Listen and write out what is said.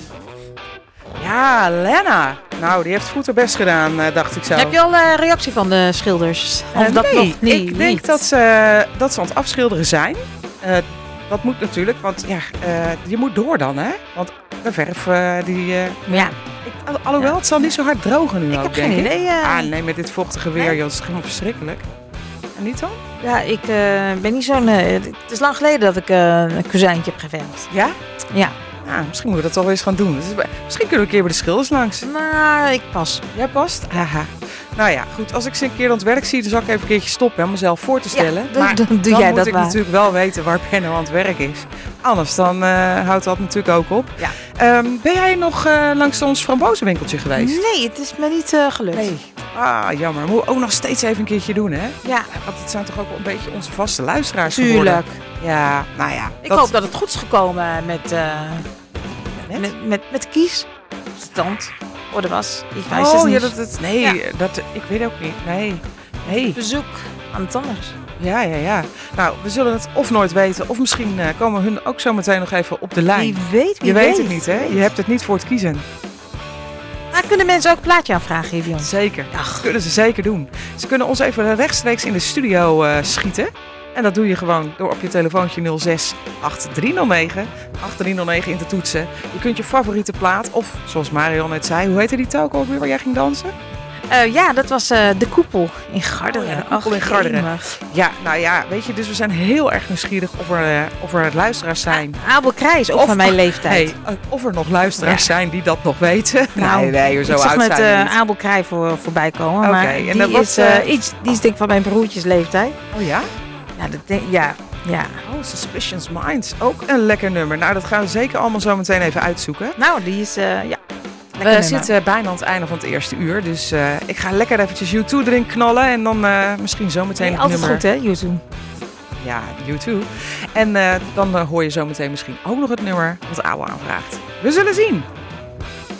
Ja, Lena. Nou, die heeft het goed haar best gedaan, dacht ik zo. Heb je al reactie van de schilders? Of dat nee, nog niet? Ik denk dat ze aan het afschilderen zijn. Dat moet natuurlijk, want je moet door dan, hè? Want de verf, alhoewel, het zal niet zo hard drogen nu Ik ook, heb denk geen ik. idee. Nee, met dit vochtige weer, joh, dat is helemaal verschrikkelijk. En niet dan? Ja, ik ben niet zo'n... het is lang geleden dat ik een kozijntje heb geverfd. Ja? Ja. Ja, misschien moeten we dat toch wel eens gaan doen. Dus misschien kunnen we een keer bij de schilders langs. Nou, ik pas. Jij past? Haha. Nou ja, goed. Als ik ze een keer aan het werk zie, dan zal ik even een keertje stoppen om mezelf voor te stellen. Ja, maar dan doe dan jij moet dat ik maar. natuurlijk wel weten waar Benno aan het werk is. Anders dan houdt dat natuurlijk ook op. Ja. Ben jij nog langs ons frambozenwinkeltje geweest? Nee, het is me niet gelukt. Nee. Ah, jammer. Moeten we ook nog steeds even een keertje doen, hè? Ja. Want het zijn toch ook wel een beetje onze vaste luisteraars geworden. Tuurlijk. Ja, nou ja. Ik hoop dat het goed is gekomen met Kies. Stand. Voor de was. Ik wijs het niet. Ik weet ook niet. Nee. Bezoek aan het anders. Ja. Nou, we zullen het of nooit weten, of misschien komen hun ook zo meteen nog even op de lijn. Wie weet. Je weet het niet, hè? Je hebt het niet voor het kiezen. Maar kunnen mensen ook een plaatje aanvragen, Evian? Zeker. Dat kunnen ze zeker doen. Ze kunnen ons even rechtstreeks in de studio schieten. En dat doe je gewoon door op je telefoontje 06 8309 8309 in te toetsen. Je kunt je favoriete plaat, of zoals Marion net zei, hoe heette die telk ook weer waar jij ging dansen? Ja, dat was de Koepel in Garderen. Oh ja, de Koepel in Garderen. Ja, nou ja, weet je, dus we zijn heel erg nieuwsgierig of er luisteraars zijn. Abel Krijs, ook van mijn leeftijd. Of er nog luisteraars zijn die dat nog weten. Nou, nee, zo ik zag oud met zijn we niet. Abel Krijs voorbij komen. Oké, Maar en die, dat was, die is denk ik van mijn broertjes leeftijd. Oh ja? Ja. Oh, Suspicious Minds. Ook een lekker nummer. Nou, dat gaan we zeker allemaal zo meteen even uitzoeken. Nou, die is, We zitten bijna aan het einde van het eerste uur. Dus ik ga lekker eventjes U2 erin knallen. En dan misschien zo meteen het altijd nummer. goed, hè, U2. Ja, U2. En dan hoor je zo meteen misschien ook nog het nummer wat Ouwe aanvraagt. We zullen zien.